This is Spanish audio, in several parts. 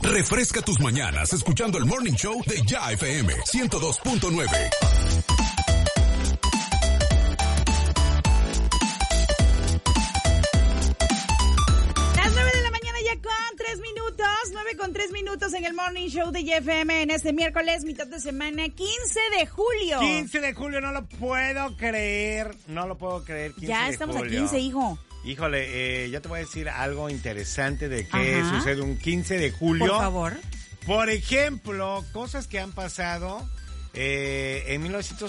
Refresca tus mañanas escuchando el Morning Show de Ya FM 102.9. Con 3 minutos en el Morning Show de YFM en este miércoles, mitad de semana, 15 de julio. 15 de julio, no lo puedo creer. No lo puedo creer, 15 ya de estamos julio. a 15, hijo. Híjole, yo te voy a decir algo interesante de qué sucede un 15 de julio. Por favor. Por ejemplo, cosas que han pasado en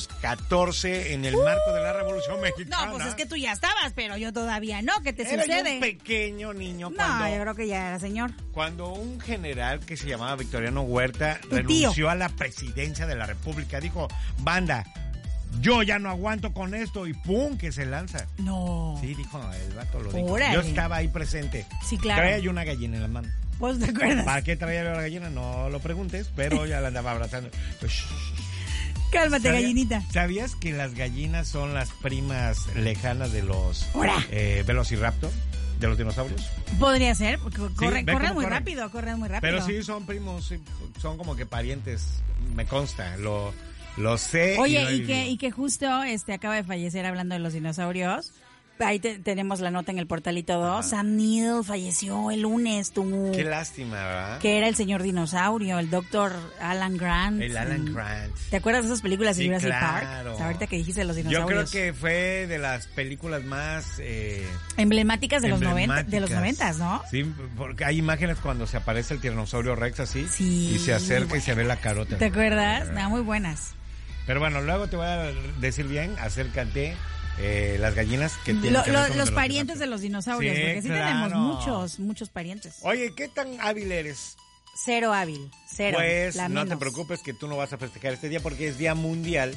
1914 en el marco de la Revolución Mexicana. No, pues es que tú ya estabas, pero yo todavía no. ¿Qué te Era sucede? Yo un pequeño niño yo creo que ya era señor. Cuando un general que se llamaba Victoriano Huerta renunció a la presidencia de la República, dijo, banda, yo ya no aguanto con esto, y ¡pum!, que se lanza. No. Sí, dijo, el vato lo dijo. Órale. Yo estaba ahí presente. Sí, claro. Traía yo una gallina en la mano. ¿Vos te acuerdas? ¿Para qué traía yo la gallina? No lo preguntes, pero ya la andaba abrazando. Pues, cálmate, gallinita. ¿Sabías que las gallinas son las primas lejanas de los velociraptor, de los dinosaurios? Podría ser, porque corren muy corren. rápido. Pero sí, son primos, sí, son como que parientes, me consta, lo sé. Oye, y que justo acaba de fallecer, hablando de los dinosaurios. Ahí tenemos la nota en el portalito 2. Sam Neill falleció el lunes, tú. Qué lástima, ¿verdad? Que era el señor dinosaurio, el doctor Alan Grant. El Alan Grant. ¿Te acuerdas de esas películas de Jurassic Park? Claro. O sea, ahorita que dijiste los dinosaurios. Yo creo que fue de las películas más emblemáticas de los 90, ¿no? Sí, porque hay imágenes cuando se aparece el tiranosaurio Rex así. Sí. Y se acerca y se ve la carota. ¿Te acuerdas? Muy buenas. Pero bueno, luego te voy a decir bien acerca de las gallinas que tienen los parientes de los dinosaurios, sí, porque sí claro. tenemos muchos parientes. Oye, ¿qué tan hábil eres? Cero hábil, cero. Pues no te preocupes que tú no vas a festejar este día porque es Día Mundial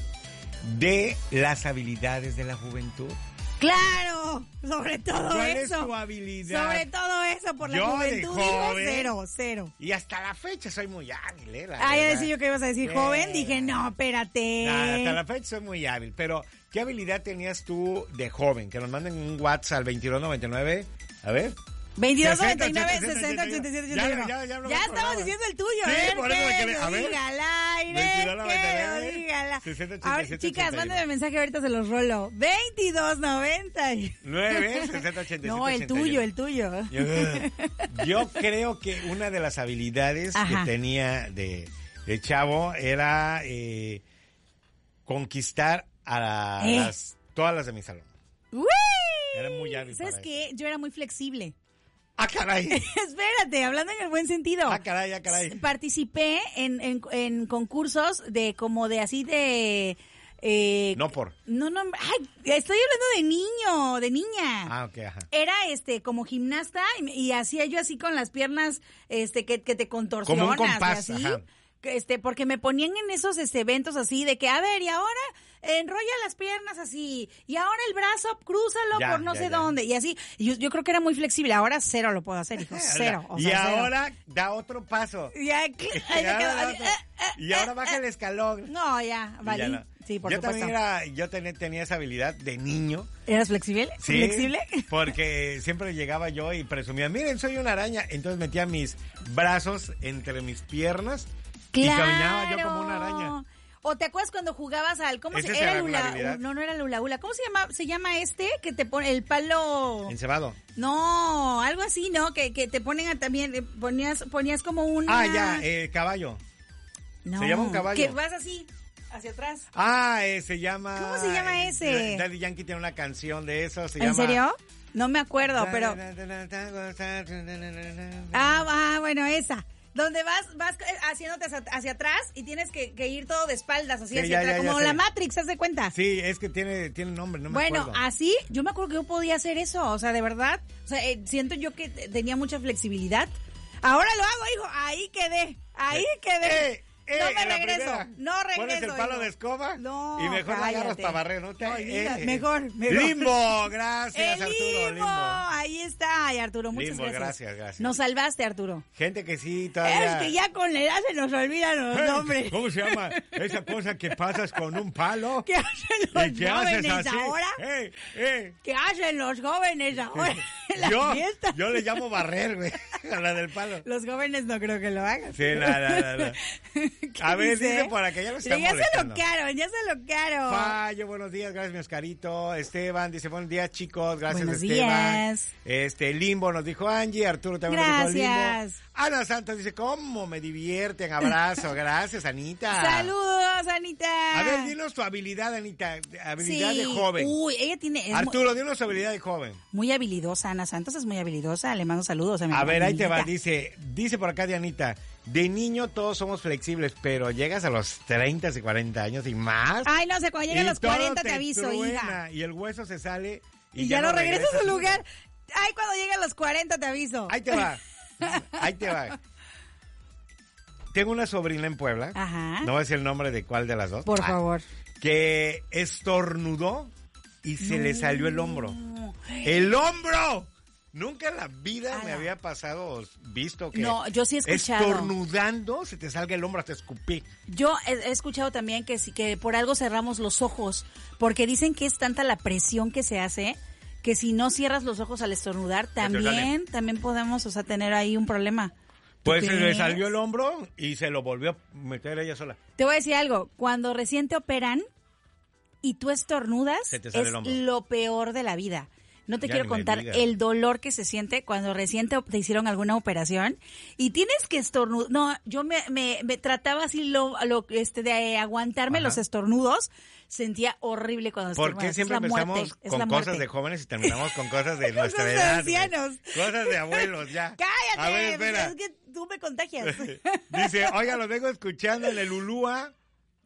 de las Habilidades de la Juventud. ¡Claro! Sobre todo ¿Cuál eso. es tu habilidad? Sobre todo eso, por la juventud, digo cero. Y hasta la fecha soy muy hábil, ya decía yo que ibas a decir joven, dije, no, espérate. Hasta la fecha soy muy hábil, pero ¿qué habilidad tenías tú de joven? Que nos manden un WhatsApp al 2299, a ver. 2299 60 87 81. Ya estamos diciendo el tuyo, sí, por eso me quedé. A ver. Diga al aire, dígala. Ahora, chicas, mándenme mensaje, ahorita se los rolo. 2299 60 87. No, el tuyo. Yo creo que una de las habilidades que tenía de chavo era conquistar a todas las de mi salón. ¡Uy! Era muy hábil. ¿Sabes qué? Yo era muy flexible. ¡Ah, caray! Espérate, hablando en el buen sentido. ¡Ah, caray! Participé en concursos de como de así de... No, estoy hablando de niña. Ah, ok, ajá. Era como gimnasta y hacía yo así con las piernas que te contorsionas. Como un compás, y así. ajá. Porque me ponían en esos eventos así de que, a ver, y ahora enrolla las piernas así, y ahora el brazo crúzalo por no sé dónde, y así. Y yo creo que era muy flexible, ahora cero lo puedo hacer, hijo, cero. Y ahora da otro paso. Y ahora baja el escalón. No, ya, vale. No. Sí, por supuesto. Yo tenía esa habilidad de niño. ¿Eras flexible? Sí, ¿Flexible? porque siempre llegaba yo y presumía, miren, soy una araña. Entonces metía mis brazos entre mis piernas. ¡Claro! Y caminaba yo como una araña. ¿O te acuerdas cuando jugabas al... ¿Cómo se llama? No era el hula hula. ¿Cómo se llama que te pone el palo... Encebado. No, algo así, ¿no? Que te ponen también... Ponías como un... Caballo. No. Se llama un caballo. Que vas así, hacia atrás. Se llama... ¿Cómo se llama ese? Daddy Yankee tiene una canción de eso. ¿En serio? No me acuerdo, pero... bueno, esa. Donde vas haciéndote hacia atrás y tienes que ir todo de espaldas, así hacia atrás, como la Matrix, ¿te das cuenta? Sí, es que tiene nombre, no me acuerdo. Bueno, así, yo me acuerdo que yo podía hacer eso, o sea, de verdad, o sea, siento yo que tenía mucha flexibilidad. Ahora lo hago, hijo, ahí quedé. No regreso. ¿Pones el palo de escoba? No, y mejor la agarras para barrer, ¿no? Mejor. Limbo, gracias, Arturo. Limbo, ahí está. Ay, Arturo, muchas gracias. Nos salvaste, Arturo. Gente que sí, todavía... Es que ya con la edad se nos olvidan los nombres. ¿Cómo se llama esa cosa que pasas con un palo? ¿Qué hacen los jóvenes ahora? ¿Qué hacen los jóvenes ahora? Yo le llamo barrer, güey, a la del palo. Los jóvenes no creo que lo hagan. Sí, no. A ver, dice por acá, ya lo están molestando. Ya se lo caro. Fallo, buenos días, gracias mi Oscarito. Esteban dice, buenos días chicos, gracias buenos Esteban. Días. Limbo nos dijo Angie, Arturo también nos dijo Limbo. Ana Santos dice, ¿cómo me divierten? Abrazo, gracias Anita. Saludos Anita. A ver, dinos tu habilidad Anita, habilidad de joven. Uy, ella tiene... Arturo, dinos tu habilidad de joven. Muy habilidosa, Ana Santos es muy habilidosa, le mando saludos a mi A ver, ahí te va, dice por acá Dianita, de niño todos somos flexibles, pero llegas a los 30 y 40 años y más. Ay, no sé, cuando llegan a los 40 te aviso, truena, hija. Y el hueso se sale y ya no regresas a su lugar. Ay, cuando llegan a los 40 te aviso. Ahí te va. Tengo una sobrina en Puebla. Ajá. No voy a decir el nombre de cuál de las dos. Por favor. Que estornudó y se le salió el hombro. ¡El hombro! Nunca en la vida me había pasado o visto que... No, yo sí he escuchado. Estornudando se te salga el hombro hasta escupir. Yo he escuchado también que por algo cerramos los ojos, porque dicen que es tanta la presión que se hace que si no cierras los ojos al estornudar, también podemos, tener ahí un problema. Pues se le salió el hombro y se lo volvió a meter ella sola. Te voy a decir algo, cuando recién te operan y tú estornudas, es lo peor de la vida. No te quiero contar el dolor que se siente cuando recién te hicieron alguna operación y tienes que estornudar. No, yo me trataba así de aguantarme los estornudos. Sentía horrible cuando estornudaba. ¿Por qué siempre empezamos con cosas de jóvenes y terminamos con cosas de nuestra edad? Ancianos. Cosas de abuelos, ya. ¡Cállate! A ver, espera. Es que tú me contagias. Dice, oiga, los vengo escuchando en el Ulúa.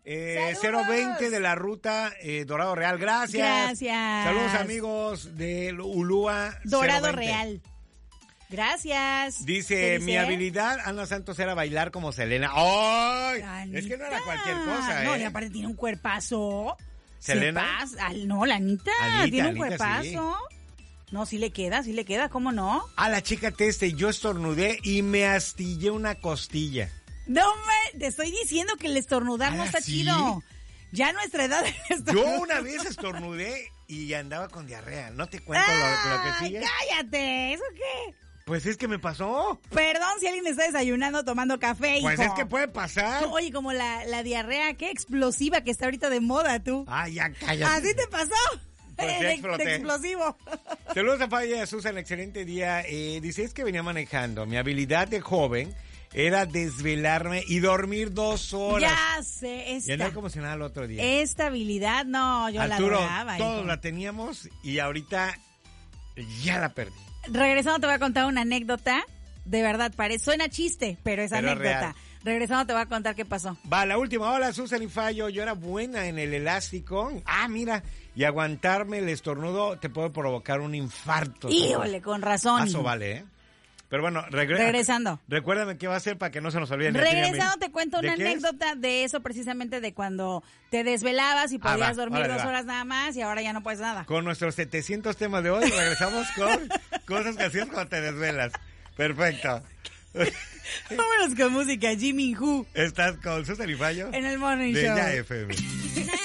020 de la ruta Dorado Real. Gracias. Saludos amigos del Ulúa Dorado Real. Gracias. Dice, mi habilidad, Ana Santos, era bailar como Selena. ¡Ay! Es que no era cualquier cosa, No, y aparte tiene un cuerpazo. ¿Selena? No, la Anita tiene un cuerpazo. Sí. No, sí le queda, ¿cómo no? A la chica yo estornudé y me astillé una costilla. No, te estoy diciendo que el estornudar no está chido. Ya a nuestra edad. Yo una vez estornudé y andaba con diarrea. No te cuento lo que sigue. ¡Cállate! ¿Eso qué? Pues es que me pasó. Perdón si alguien está desayunando, tomando café, hijo. Pues es que puede pasar. Oye, como la diarrea, qué explosiva que está ahorita de moda, tú. Ah, ya cállate. ¿Así te pasó? Pues de explosivo. Saludos a Falla Susan, excelente día. Dice, es que venía manejando. Mi habilidad de joven era desvelarme y dormir 2 horas. Ya sé. Y andar como si nada el otro día. Esta habilidad, no, yo Arturo, la adoraba. Todos la teníamos y ahorita ya la perdí. Regresando te voy a contar una anécdota. De verdad, suena chiste, pero es anécdota. Real. Regresando te voy a contar qué pasó. Va, la última. Hola, Susan y Fallo. Yo era buena en el elástico. Ah, mira. Y aguantarme el estornudo te puede provocar un infarto. Híjole, con razón. Eso vale, ¿eh? Pero bueno, regresando. Recuérdame qué va a hacer para que no se nos olvide. Regresando te cuento una anécdota de eso, precisamente de cuando te desvelabas y podías dormir 2 horas nada más y ahora ya no puedes nada. Con nuestros 700 temas de hoy regresamos con cosas que hacías cuando te desvelas. Perfecto. Vámonos con música, Jimmy Who. Estás con Susan y Fallo en el Morning de Show Ya FM.